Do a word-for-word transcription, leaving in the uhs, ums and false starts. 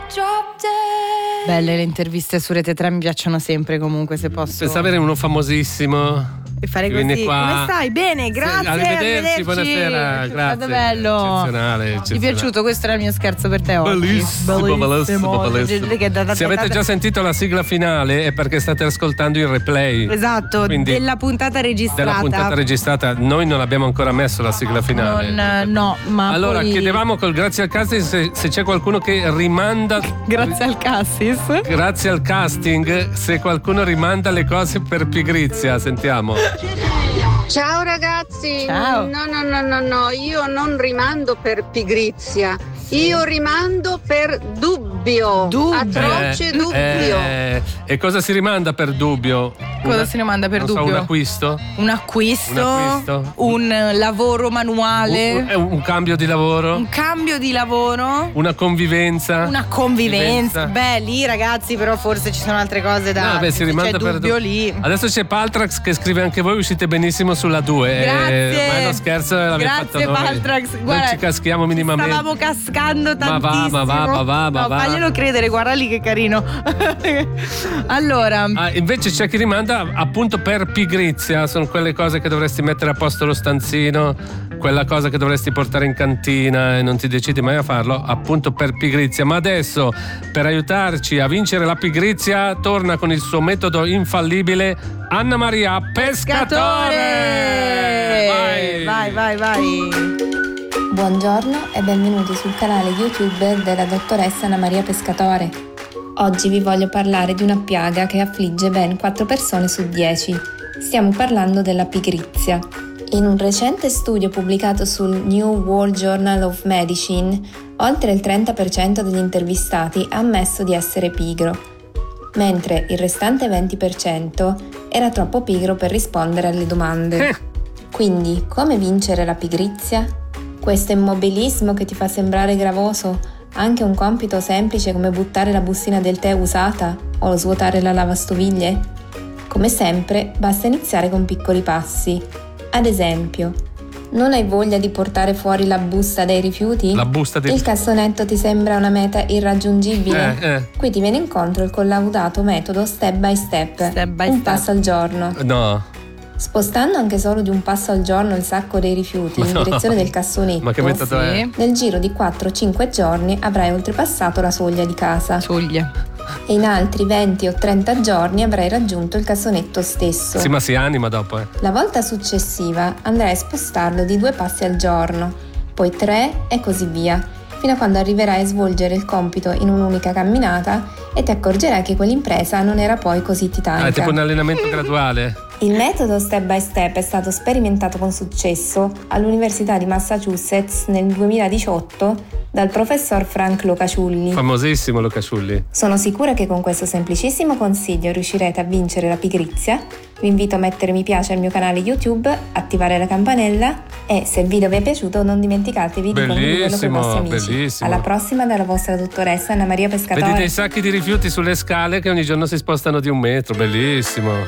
Belle le interviste su Rete tre, mi piacciono sempre comunque, se posso. Senza avere uno famosissimo e fare così. Vieni qua. Come stai? Bene, grazie. Arrivederci, arrivederci. buonasera. Grazie. È stato bello. Eccezionale, eccezionale. Ti è piaciuto? Questo era il mio scherzo per te oggi. Bellissimo, bellissimo, bellissimo. Se avete già sentito la sigla finale è perché state ascoltando il replay. Esatto, quindi, della puntata registrata. Della puntata registrata. Noi non abbiamo ancora messo la sigla finale. Non, no, ma allora poi... chiedevamo col grazie al casting se, se c'è qualcuno che rimanda. Grazie al casting. Grazie al casting, se qualcuno rimanda le cose per pigrizia. Sentiamo. Ciao ragazzi. Ciao. No, no, no, no, no, io non rimando per pigrizia. Io rimando per dubbio, dubbio. atroce eh, dubbio. Eh, e cosa si rimanda per dubbio? Cosa Una, si rimanda per non dubbio? So, un acquisto? Un acquisto, un, acquisto. un lavoro manuale, un, un, un cambio di lavoro, un cambio di lavoro, una convivenza, una convivenza. Beh, lì ragazzi, però forse ci sono altre cose da. No, beh, si rimanda c'è per dubbio du- lì. Adesso c'è Paltrax che scrive anche voi uscite benissimo sulla due. Grazie. Eh, ma è uno scherzo, l'abbiamo fatto noi. Grazie Paltrax. Guarda, non ci caschiamo minimamente. Stavamo cascando tantissimo. Ma va, ma va, ma va, ma no, va. faglielo credere, guarda lì che carino. Allora, ah, invece c'è chi rimanda appunto per pigrizia. Sono quelle cose che dovresti mettere a posto lo stanzino, quella cosa che dovresti portare in cantina e non ti decidi mai a farlo, appunto per pigrizia. Ma adesso, per aiutarci a vincere la pigrizia, torna con il suo metodo infallibile Anna Maria Pescatore. Vai, vai, vai, vai. Buongiorno e benvenuti sul canale YouTube della dottoressa Anna Maria Pescatore. Oggi vi voglio parlare di una piaga che affligge ben quattro persone su dieci. Stiamo parlando della pigrizia. In un recente studio pubblicato sul New World Journal of Medicine, oltre il trenta per cento degli intervistati ha ammesso di essere pigro, mentre il restante venti per cento era troppo pigro per rispondere alle domande. Quindi, come vincere la pigrizia? Questo immobilismo che ti fa sembrare gravoso? Anche un compito semplice come buttare la bustina del tè usata o svuotare la lavastoviglie? Come sempre, basta iniziare con piccoli passi. Ad esempio, non hai voglia di portare fuori la busta dei rifiuti? La busta dei... Il cassonetto ti sembra una meta irraggiungibile? Eh, eh. Qui ti viene incontro il collaudato metodo step by step, step by un step. passo al giorno. No. Spostando anche solo di un passo al giorno il sacco dei rifiuti in no. direzione del cassonetto, ma che metodo sì. è? Nel giro di quattro cinque giorni avrai oltrepassato la soglia di casa. Soglia. E in altri venti o trenta giorni avrai raggiunto il cassonetto stesso. Sì, ma si anima dopo, eh. La volta successiva andrai a spostarlo di due passi al giorno, poi tre e così via, fino a quando arriverai a svolgere il compito in un'unica camminata e ti accorgerai che quell'impresa non era poi così titanica. Ah, è tipo un allenamento graduale. Il metodo step by step è stato sperimentato con successo all'Università di Massachusetts nel duemiladiciotto dal professor Frank Locaciulli. Famosissimo Locaciulli. Sono sicura che con questo semplicissimo consiglio riuscirete a vincere la pigrizia. Vi invito a mettere mi piace al mio canale YouTube, attivare la campanella e se il video vi è piaciuto non dimenticatevi di condividerlo con i vostri amici. Bellissimo. Alla prossima dalla vostra dottoressa Anna Maria Pescatore. Vedi dei sacchi di rifiuti sulle scale che ogni giorno si spostano di un metro, bellissimo.